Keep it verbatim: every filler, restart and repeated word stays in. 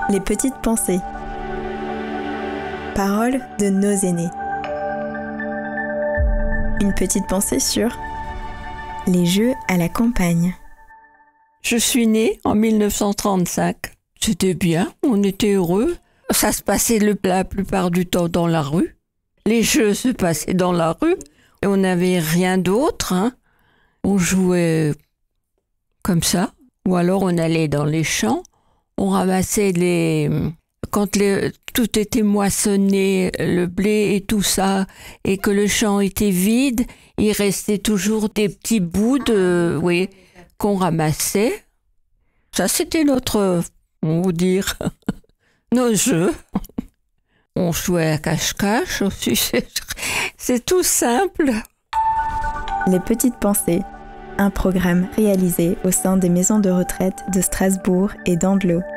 Les petites pensées. Paroles de nos aînés. Une petite pensée sur les jeux à la campagne. Je suis née en mille neuf cent trente-cinq. C'était bien, on était heureux. Ça se passait le, la plupart du temps dans la rue. Les jeux se passaient dans la rue. Et on n'avait rien d'autre. Hein. On jouait comme ça. Ou alors on allait dans les champs. On ramassait les... Quand les... tout était moissonné, le blé et tout ça, et que le champ était vide, il restait toujours des petits bouts de... oui, qu'on ramassait. Ça, c'était notre... on va dire... nos jeux. On jouait à cache-cache aussi. C'est tout simple. Les petites pensées. Un programme réalisé au sein des maisons de retraite de Strasbourg et d'Andelot.